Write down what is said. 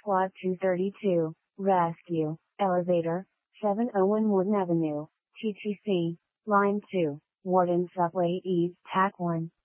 Squad 232, Rescue, Elevator, 701 Warden Avenue, TTC, Line 2, Warden Subway East, TAC 1.